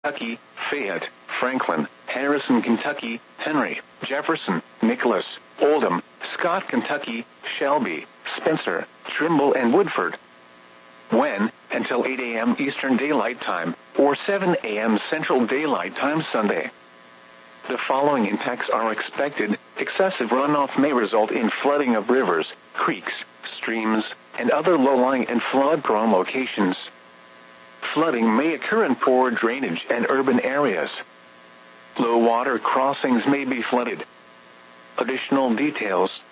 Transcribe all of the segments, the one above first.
Kentucky, Fayette, Franklin, Harrison, Kentucky, Henry, Jefferson, Nicholas, Oldham, Scott, Kentucky, Shelby, Spencer, Trimble, and Woodford. When, until 8 a.m. Eastern Daylight Time, or 7 a.m. Central Daylight Time Sunday. The following impacts are expected. Excessive runoff may result in flooding of rivers, creeks, streams, and other low-lying and flood-prone locations. Flooding may occur in poor drainage and urban areas. Low-water crossings may be flooded. Additional details,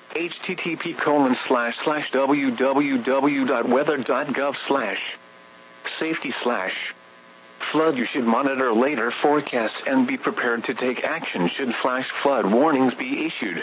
http://www.weather.gov/safety/flood. You should monitor later forecasts and be prepared to take action should flash flood warnings be issued.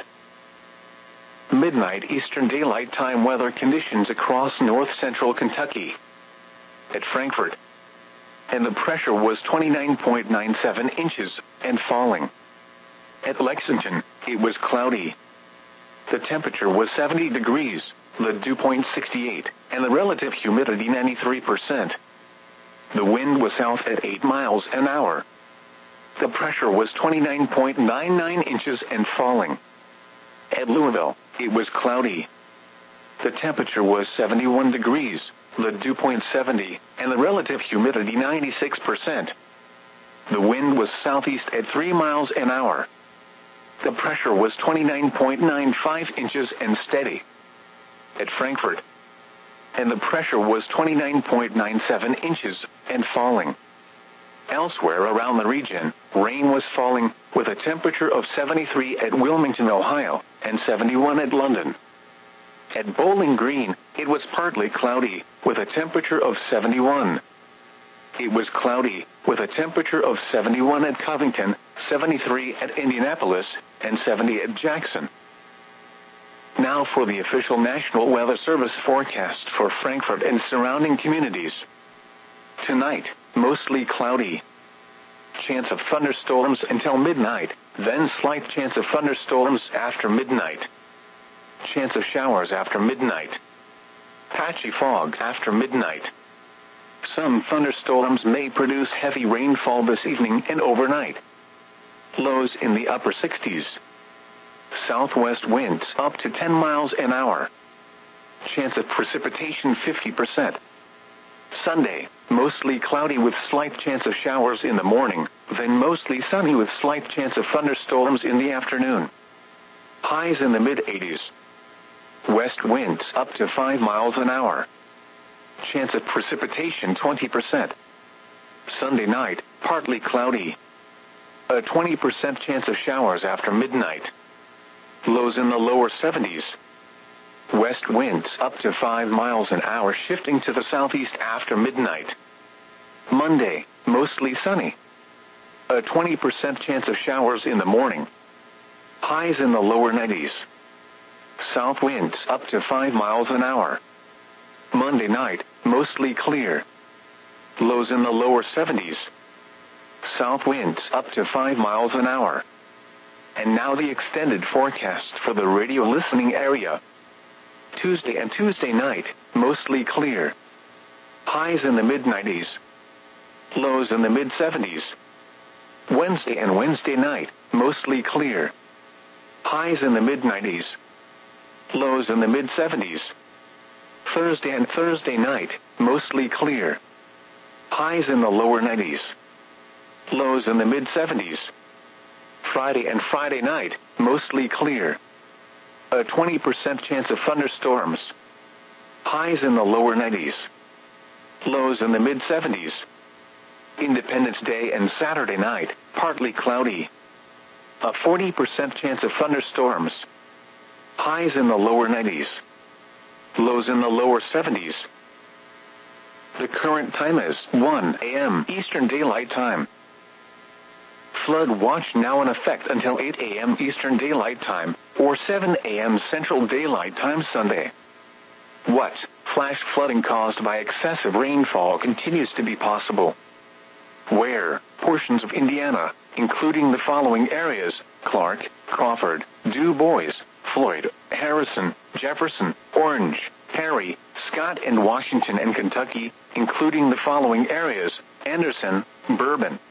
Midnight Eastern Daylight Time weather conditions across north-central Kentucky. At Frankfort, and the pressure was 29.97 inches and falling. At Lexington, it was cloudy. The temperature was 70 degrees, the dew point 68, and the relative humidity 93%. The wind was south at 8 miles an hour. The pressure was 29.99 inches and falling. At Louisville, it was cloudy. The temperature was 71 degrees, the dew point 70, and the relative humidity 96%. The wind was southeast at 3 miles an hour. The pressure was 29.95 inches and steady. At Frankfort, and the pressure was 29.97 inches and falling. Elsewhere around the region, rain was falling, with a temperature of 73 at Wilmington, Ohio, and 71 at London. At Bowling Green, it was partly cloudy, with a temperature of 71. It was cloudy, with a temperature of 71 at Covington, 73 at Indianapolis, and 70 at Jackson. Now for the official National Weather Service forecast for Frankfort and surrounding communities. Tonight, mostly cloudy. Chance of thunderstorms until midnight, then slight chance of thunderstorms after midnight. Chance of showers after midnight. Patchy fog after midnight. Some thunderstorms may produce heavy rainfall this evening and overnight. Lows in the upper 60s. Southwest winds up to 10 miles an hour. Chance of precipitation 50%. Sunday, mostly cloudy with slight chance of showers in the morning, then mostly sunny with slight chance of thunderstorms in the afternoon. Highs in the mid-80s. West winds up to 5 miles an hour. Chance of precipitation 20%. Sunday night, partly cloudy. A 20% chance of showers after midnight. Lows in the lower 70s. West winds up to 5 miles an hour shifting to the southeast after midnight. Monday, mostly sunny. A 20% chance of showers in the morning. Highs in the lower 90s. South winds up to 5 miles an hour. Monday night, mostly clear. Lows in the lower 70s. South winds up to 5 miles an hour. And now the extended forecast for the radio listening area. Tuesday and Tuesday night, mostly clear. Highs in the mid-90s. Lows in the mid-70s. Wednesday and Wednesday night, mostly clear. Highs in the mid-90s. Lows in the mid-70s. Thursday and Thursday night, mostly clear. Highs in the lower 90s. Lows in the mid-70s. Friday and Friday night, mostly clear. A 20% chance of thunderstorms. Highs in the lower 90s. Lows in the mid-70s. Independence Day and Saturday night, partly cloudy. A 40% chance of thunderstorms. Highs in the lower 90s. Lows in the lower 70s. The current time is 1 a.m. Eastern Daylight Time. Flood watch now in effect until 8 a.m. Eastern Daylight Time, or 7 a.m. Central Daylight Time Sunday. What? Flash flooding caused by excessive rainfall continues to be possible. Where? Portions of Indiana, including the following areas: Clark, Crawford, Du Bois, Floyd, Harrison, Jefferson, Orange, Perry, Scott, and Washington, and Kentucky, including the following areas: Anderson, Bourbon,